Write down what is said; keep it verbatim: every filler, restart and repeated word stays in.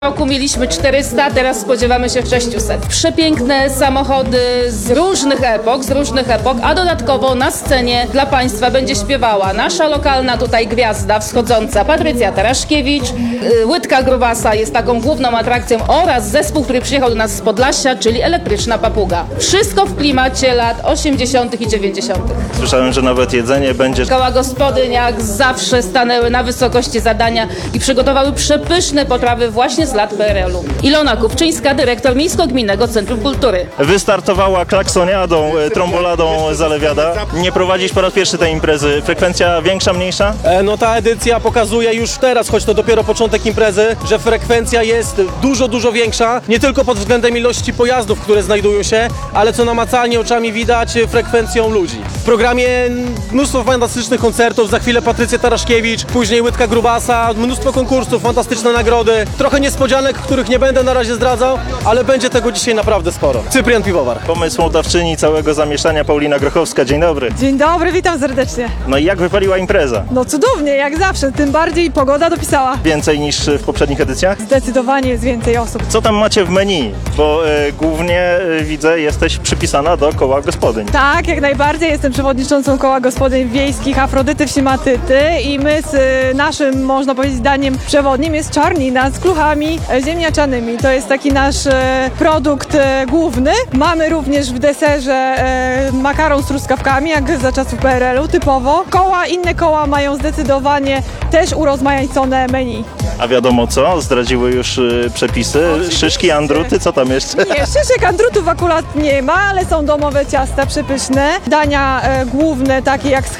W roku mieliśmy czterysta, teraz spodziewamy się sześciuset. Przepiękne samochody z różnych epok, z różnych epok, a dodatkowo na scenie dla Państwa będzie śpiewała nasza lokalna tutaj gwiazda wschodząca Patrycja Taraszkiewicz. Yy, Łydka Grubasa jest taką główną atrakcją oraz zespół, który przyjechał do nas z Podlasia, czyli Elektryczna Papuga. Wszystko w klimacie lat osiemdziesiątych i dziewięćdziesiątych. Słyszałem, że nawet jedzenie będzie. Koła gospodyń jak zawsze stanęły na wysokości zadania i przygotowały przepyszne potrawy właśnie z lat P R L u. Ilona Kupczyńska, dyrektor Miejsko-Gminnego Centrum Kultury. Wystartowała klaksoniadą, e, tromboladą Zalewiada. Nie prowadzisz po raz pierwszy tej imprezy. Frekwencja większa, mniejsza? E, No ta edycja pokazuje już teraz, choć to dopiero początek imprezy, że frekwencja jest dużo, dużo większa. Nie tylko pod względem ilości pojazdów, które znajdują się, ale co namacalnie oczami widać, frekwencją ludzi. W programie mnóstwo fantastycznych koncertów, za chwilę Patrycja Taraszkiewicz, później Łydka Grubasa, mnóstwo konkursów, fantastyczne nagrody, trochę niespodzianek, których nie będę na razie zdradzał, ale będzie tego dzisiaj naprawdę sporo. Cyprian Piwowar. Pomysłodawczyni całego zamieszania Paulina Grochowska. Dzień dobry. Dzień dobry, witam serdecznie. No i jak wypaliła impreza? No cudownie, jak zawsze, tym bardziej pogoda dopisała. Więcej niż w poprzednich edycjach? Zdecydowanie jest więcej osób. Co tam macie w menu? Bo e, głównie e, widzę, jesteś przypisana do koła gospodyń. Tak, jak najbardziej, jestem przewodniczącą Koła Gospodyń Wiejskich Afrodyty Wsiematyty i my z y, naszym, można powiedzieć, daniem przewodnim jest czarnina z kluchami e, ziemniaczanymi. To jest taki nasz e, produkt e, główny. Mamy również w deserze e, makaron z truskawkami, jak za czasów P R L u, typowo. Koła, inne koła mają zdecydowanie też urozmaicone menu. A wiadomo co? Zdradziły już e, przepisy. Szyszki, andruty, co tam jeszcze? Nie, szyszek andrutów akurat nie ma, ale są domowe ciasta przepyszne. Dania e, główne, takie jak